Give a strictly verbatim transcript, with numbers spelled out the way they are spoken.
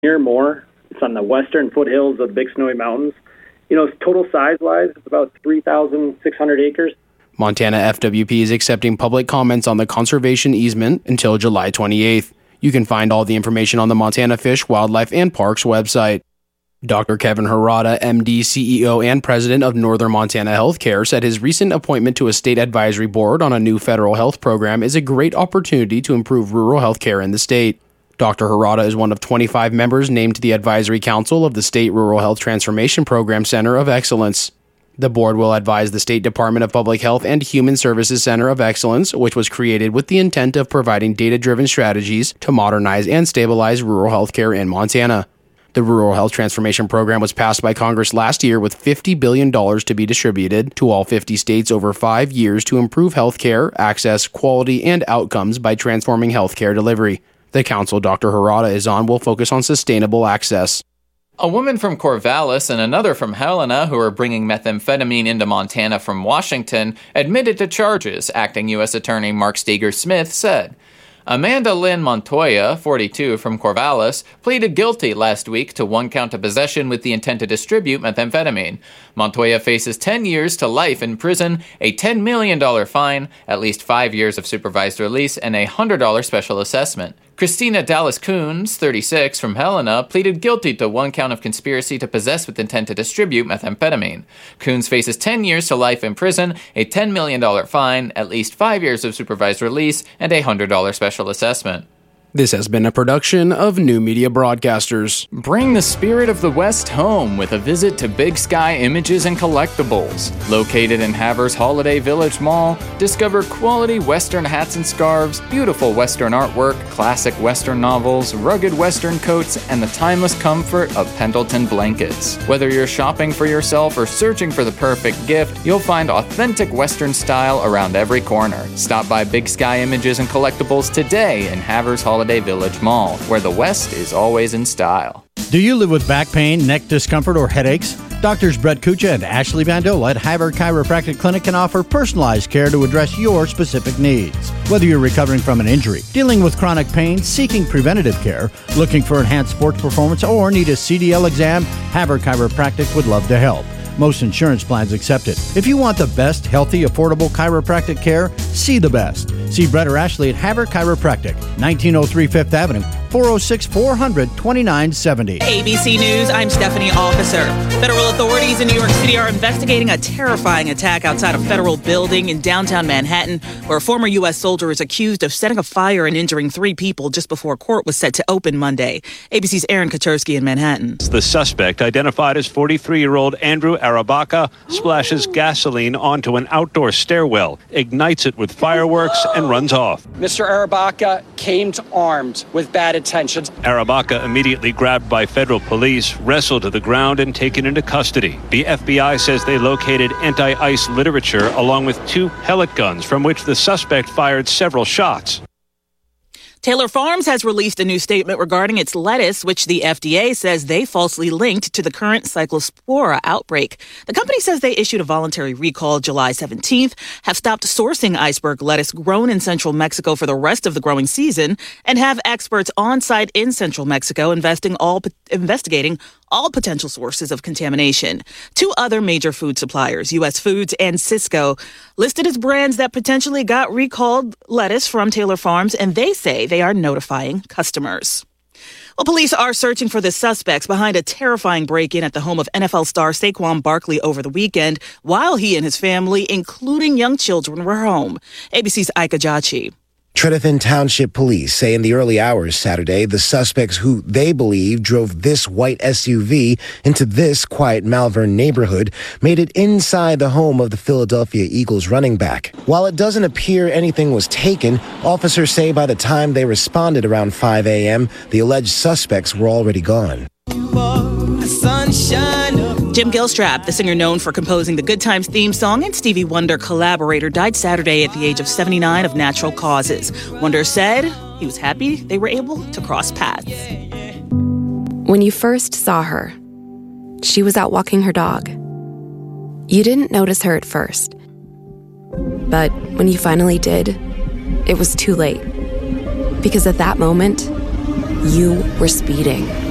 near more. It's on the western foothills of the Big Snowy Mountains. You know, total size-wise, it's about three thousand six hundred acres. Montana F W P is accepting public comments on the conservation easement until July twenty-eighth. You can find all the information on the Montana Fish, Wildlife, and Parks website. Doctor Kevin Harada, M D, C E O, and president of Northern Montana Healthcare, said his recent appointment to a state advisory board on a new federal health program is a great opportunity to improve rural healthcare in the state. Doctor Harada is one of twenty-five members named to the Advisory Council of the State Rural Health Transformation Program Center of Excellence. The board will advise the State Department of Public Health and Human Services Center of Excellence, which was created with the intent of providing data-driven strategies to modernize and stabilize rural healthcare in Montana. The Rural Health Transformation Program was passed by Congress last year with fifty billion dollars to be distributed to all fifty states over five years to improve healthcare, access, quality, and outcomes by transforming healthcare delivery. The council Doctor Harada is on will focus on sustainable access. A woman from Corvallis and another from Helena, who are bringing methamphetamine into Montana from Washington, admitted to charges, Acting U S Attorney Mark Steger-Smith said. Amanda Lynn Montoya, forty-two, from Corvallis, pleaded guilty last week to one count of possession with the intent to distribute methamphetamine. Montoya faces ten years to life in prison, a ten million dollars fine, at least five years of supervised release, and a one hundred dollars special assessment. Christina Dallas Coons, thirty-six, from Helena, pleaded guilty to one count of conspiracy to possess with intent to distribute methamphetamine. Coons faces ten years to life in prison, a ten million dollars fine, at least five years of supervised release, and a one hundred dollars special assessment. This has been a production of New Media Broadcasters. Bring the spirit of the West home with a visit to Big Sky Images and Collectibles. Located in Havers Holiday Village Mall, discover quality Western hats and scarves, beautiful Western artwork, classic Western novels, rugged Western coats, and the timeless comfort of Pendleton blankets. Whether you're shopping for yourself or searching for the perfect gift, you'll find authentic Western style around every corner. Stop by Big Sky Images and Collectibles today in Havers Holiday Village Mall, where the West is always in style. Do you live with back pain, neck discomfort, or headaches? Doctors Brett Kucha and Ashley Bandola at Havre Chiropractic Clinic can offer personalized care to address your specific needs. Whether you're recovering from an injury, dealing with chronic pain, seeking preventative care, looking for enhanced sports performance, or need a C D L exam, Havre Chiropractic would love to help. Most insurance plans accept it. If you want the best, healthy, affordable chiropractic care, see the best. See Brett or Ashley at Havre Chiropractic, nineteen oh three Fifth Avenue, four oh six, four hundred, twenty-nine seventy. A B C News, I'm Stephanie Officer. Federal authorities in New York City are investigating a terrifying attack outside a federal building in downtown Manhattan, where a former U S soldier is accused of setting a fire and injuring three people just before court was set to open Monday. A B C's Aaron Katersky in Manhattan. The suspect, identified as forty-three-year-old Andrew Arabaka, splashes gasoline onto an outdoor stairwell, ignites it with fireworks, and runs off. Mister Arabaka came to armed with bad intentions. Arabaka, immediately grabbed by federal police, wrestled to the ground and taken into custody. The F B I says they located anti-ice literature along with two pellet guns from which the suspect fired several shots. Taylor Farms has released a new statement regarding its lettuce, which the F D A says they falsely linked to the current Cyclospora outbreak. The company says they issued a voluntary recall July seventeenth, have stopped sourcing iceberg lettuce grown in central Mexico for the rest of the growing season, and have experts on site in central Mexico investing all, investigating all potential sources of contamination. Two other major food suppliers, U S Foods and Sysco, listed as brands that potentially got recalled lettuce from Taylor Farms, and they say they are notifying customers. Well, police are searching for the suspects behind a terrifying break-in at the home of N F L star Saquon Barkley over the weekend, while he and his family, including young children, were home. A B C's Ika Jachi. Tredyffin Township Police say in the early hours Saturday, the suspects who they believe drove this white S U V into this quiet Malvern neighborhood made it inside the home of the Philadelphia Eagles running back. While it doesn't appear anything was taken, officers say by the time they responded around five a.m., the alleged suspects were already gone. Jim Gilstrap, the singer known for composing the Good Times theme song and Stevie Wonder collaborator, died Saturday at the age of seventy-nine of natural causes. Wonder said he was happy they were able to cross paths. When you first saw her, she was out walking her dog. You didn't notice her at first. But when you finally did, it was too late. Because at that moment, you were speeding.